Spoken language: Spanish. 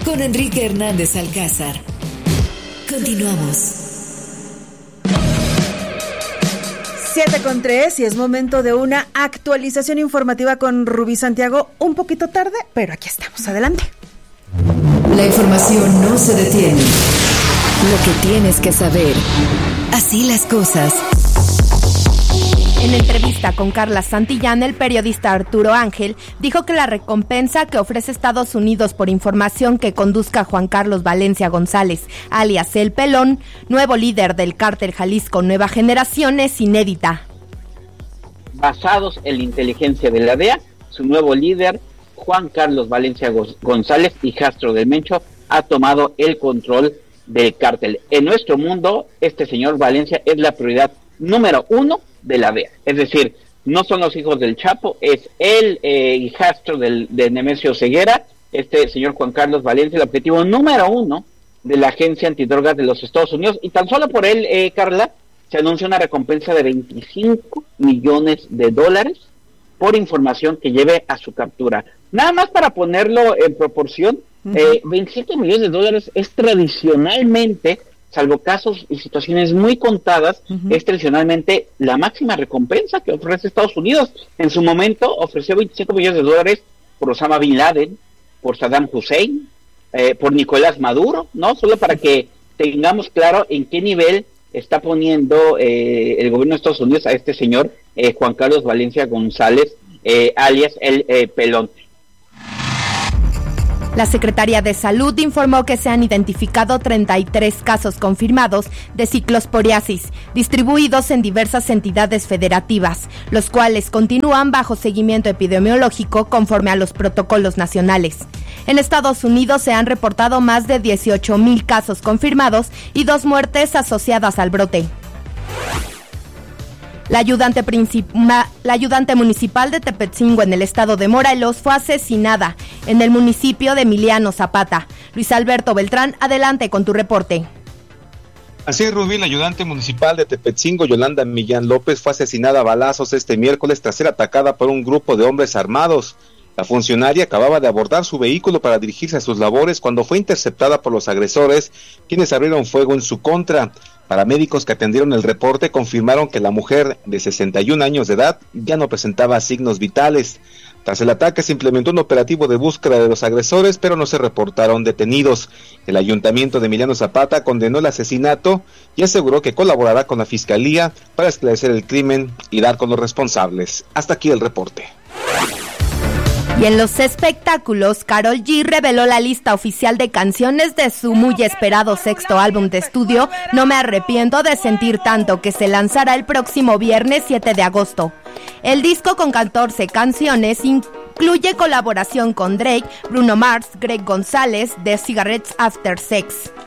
con Enrique Hernández Alcázar. Continuamos. 7:03 y es momento de una actualización informativa con Rubí Santiago. Un poquito tarde, pero aquí estamos. Adelante. La información no se detiene. Lo que tienes que saber. Así las cosas. En entrevista con Carla Santillán, el periodista Arturo Ángel dijo que la recompensa que ofrece Estados Unidos por información que conduzca a Juan Carlos Valencia González, alias El Pelón, nuevo líder del cártel Jalisco Nueva Generación, es inédita. Basados en la inteligencia de la DEA, su nuevo líder, Juan Carlos Valencia González, hijastro del Mencho, ha tomado el control del cártel. En nuestro mundo, este señor Valencia es la prioridad número 1 de la DEA, es decir, no son los hijos del Chapo, es el hijastro de Nemesio Ceguera, este señor Juan Carlos Valencia, el objetivo número 1 de la Agencia Antidrogas de los Estados Unidos, y tan solo por él, Carla, se anuncia una recompensa de $25 millones por información que lleve a su captura. Nada más para ponerlo en proporción, $25 millones es tradicionalmente, salvo casos y situaciones muy contadas, es tradicionalmente la máxima recompensa que ofrece Estados Unidos. En su momento ofreció $25 millones por Osama Bin Laden, por Saddam Hussein, por Nicolás Maduro, ¿no? Solo para que tengamos claro en qué nivel está poniendo el gobierno de Estados Unidos a este señor Juan Carlos Valencia González, alias El Pelón. La Secretaría de Salud informó que se han identificado 33 casos confirmados de ciclosporiasis, distribuidos en diversas entidades federativas, los cuales continúan bajo seguimiento epidemiológico conforme a los protocolos nacionales. En Estados Unidos se han reportado más de 18,000 casos confirmados y 2 muertes asociadas al brote. La ayudante municipal de Tepetzingo en el estado de Morelos fue asesinada en el municipio de Emiliano Zapata. Luis Alberto Beltrán, adelante con tu reporte. Así es, Rubí, la ayudante municipal de Tepetzingo, Yolanda Millán López, fue asesinada a balazos este miércoles tras ser atacada por un grupo de hombres armados. La funcionaria acababa de abordar su vehículo para dirigirse a sus labores cuando fue interceptada por los agresores, quienes abrieron fuego en su contra. Paramédicos que atendieron el reporte confirmaron que la mujer de 61 años de edad ya no presentaba signos vitales. Tras el ataque se implementó un operativo de búsqueda de los agresores, pero no se reportaron detenidos. El ayuntamiento de Emiliano Zapata condenó el asesinato y aseguró que colaborará con la fiscalía para esclarecer el crimen y dar con los responsables. Hasta aquí el reporte. Y en los espectáculos, Karol G reveló la lista oficial de canciones de su muy esperado 6º álbum de estudio, No me arrepiento de sentir tanto, que se lanzará el próximo viernes 7 de agosto. El disco con 14 canciones incluye colaboración con Drake, Bruno Mars, Greg González, The Cigarettes After Sex.